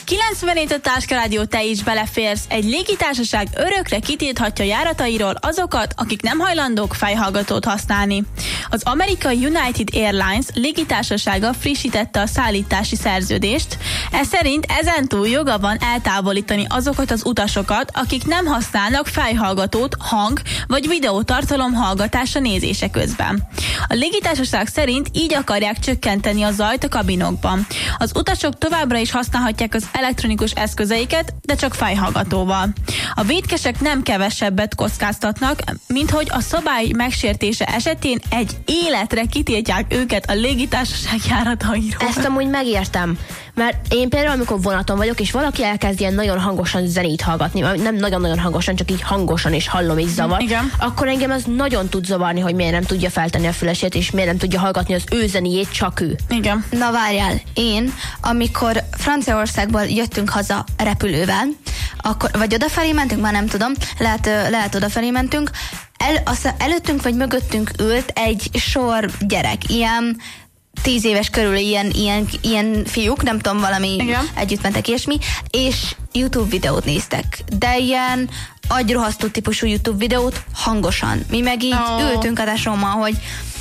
94 a Táska Rádió, te is beleférsz. Egy légitársaság örökre kitilthatja járatairól azokat, akik nem hajlandók fejhallgatót használni. Az amerikai United Airlines légitársasága frissítette a szállítási szerződést. Ez szerint ezentúl joga van eltávolítani azokat az utasokat, akik nem használnak fejhallgatót hang- vagy videótartalom hallgatása nézése közben. A légitársaság szerint így akarják csökkenteni a zajt a kabinokban. Az utasok továbbra is használhatják az elektronikus eszközeiket, de csak fejhallgatóval. A vétkesek nem kevesebbet kockáztatnak, mint hogy a szabály megsértése esetén egy életre kitiltják őket a légitársaság járatairól. Ezt amúgy megértem, mert én például, amikor vonaton vagyok, és valaki elkezd ilyen nagyon hangosan zenét hallgatni, nem nagyon-nagyon hangosan, csak így hangosan és hallom és zavar, igen, akkor engem az nagyon tud zavarni, hogy miért nem tudja feltenni a fülesét, és miért nem tudja hallgatni az ő zenéjét, csak ő. Igen. Na várjál, én, amikor Franciaországból jöttünk haza repülővel, akkor, vagy odafelé mentünk, már nem tudom, lehet odafelé mentünk, előttünk vagy mögöttünk ült egy sor gyerek, ilyen 10 éves körül ilyen fiúk, nem tudom, valami igen, együtt mentek ilyesmi, és YouTube videót néztek, de ilyen agyrohasztó típusú YouTube videót hangosan. Mi meg így ültünk a tesómmal, hogy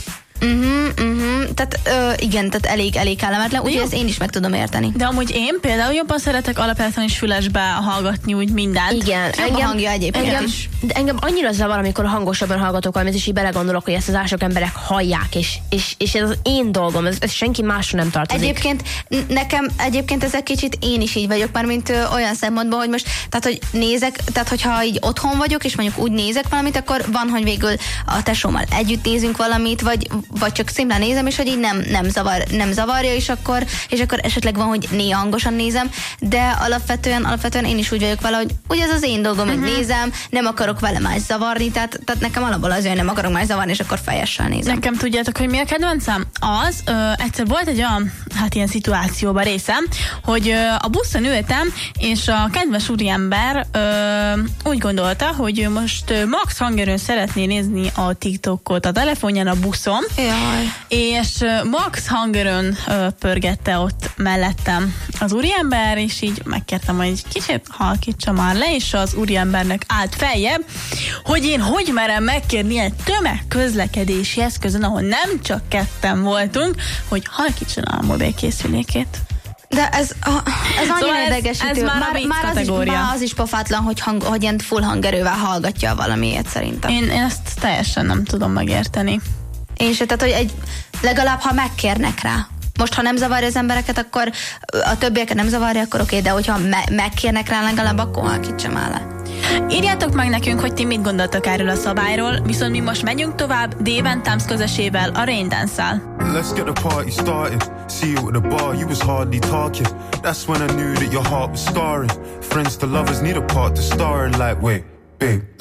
tehát igen, tehát elég kellemetlen, úgyhogy ezt én is meg tudom érteni. De amúgy én például jobban szeretek alapvetően is fülesbe hallgatni úgy mindent. Igen, Jobb a hangja egyébként is. De engem annyira zavar, amikor hangosabban hallgatok valamit, és így belegondolok, hogy ezt az ások emberek hallják, és ez az én dolgom, ez senki másra nem tartozik. Egyébként nekem ez egy kicsit én is így vagyok, már mint olyan szempontból, hogy most, tehát hogy nézek, tehát hogyha így otthon vagyok, és mondjuk úgy nézek valamit, akkor van, hogy végül a tesómmal együtt nézünk valamit, vagy csak szimplán nézem, és hogy így nem zavarja, és akkor esetleg van, hogy néha hangosan nézem, de alapvetően én is úgy vagyok vele, hogy ugye ez az én dolgom, hogy nézem, nem akarok vele más zavarni, tehát nekem alapból az, hogy nem akarok más zavarni, és akkor fejessel nézem. Nekem tudjátok, hogy mi a kedvencem? Egyszer volt egy olyan, ilyen szituációban részem, hogy a buszon ültem, és a kedves úriember úgy gondolta, hogy ő most max hangerőn szeretné nézni a TikTokot a telefonján a buszon, jaj, és max hangerőn pörgette ott mellettem az úriember, és így megkértem, hogy egy kicsit halkítsa már le, és az úriembernek állt feljebb, hogy én hogy merem megkérni egy tömegközlekedési eszközön, ahol nem csak ketten voltunk, hogy halkítson a mobilkészülékét. De ez annyira szóval idegesítő. ez már a vicc kategória. Már az is pofátlan, hogy ilyen full hangerővel hallgatja valamiért szerintem. Én ezt teljesen nem tudom megérteni. Én se, tehát hogy legalább ha megkérnek rá. Most, ha nem zavarja az embereket, akkor a többieket nem zavarja, akkor oké, de hogyha megkérnek rá legalább, akkor halkítsam el le. Írjátok meg nekünk, hogy ti mit gondoltak erről a szabályról, viszont mi most megyünk tovább Dave & Thumbs közösével, a Rain Dance-szal. Let's get the party started. See you at the bar, you was hardly talking. That's when I knew that your heart was scarring. Friends to lovers need a part to star in, like, wait, babe.